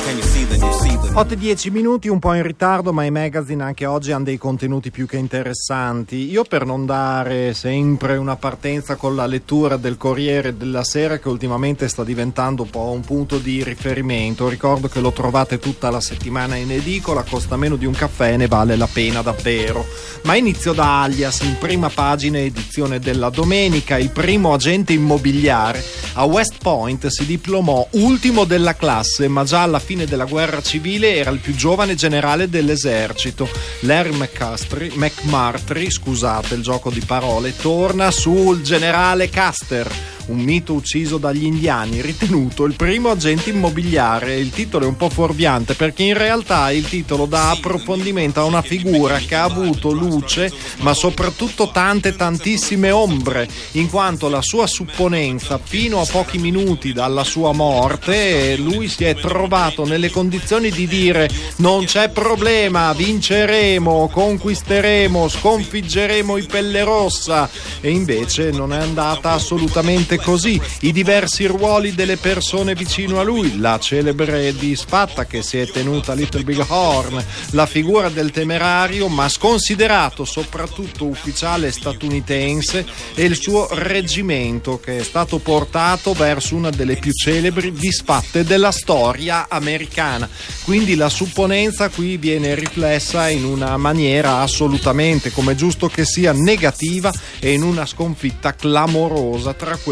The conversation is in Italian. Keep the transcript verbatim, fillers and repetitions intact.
otto e dieci minuti, un po' in ritardo, ma i magazine anche oggi hanno dei contenuti più che interessanti. Io, per non dare sempre una partenza con la lettura del Corriere della Sera, che ultimamente sta diventando un po' un punto di riferimento, ricordo che lo trovate tutta la settimana in edicola, costa meno di un caffè e ne vale la pena davvero. Ma inizio da Alias, in prima pagina, edizione della domenica. Il primo agente immobiliare a West Point si diplomò ultimo della classe, ma già alla fine della guerra civile era il più giovane generale dell'esercito. Larry McMurtry, McMurtry, scusate il gioco di parole, torna sul generale Custer, un mito ucciso dagli indiani, ritenuto il primo agente immobiliare. Il titolo è un po' fuorviante perché in realtà il titolo dà approfondimento a una figura che ha avuto luce ma soprattutto tante tantissime ombre, in quanto la sua supponenza, fino a pochi minuti dalla sua morte, lui si è trovato nelle condizioni di dire: non c'è problema, vinceremo, conquisteremo, sconfiggeremo i Pelle Rossa, e invece non è andata assolutamente così. I diversi ruoli delle persone vicino a lui, la celebre disfatta che si è tenuta a Little Big Horn, la figura del temerario ma sconsiderato soprattutto ufficiale statunitense, e il suo reggimento che è stato portato verso una delle più celebri disfatte della storia americana. Quindi la supponenza qui viene riflessa in una maniera assolutamente, come giusto che sia, negativa, e in una sconfitta clamorosa tra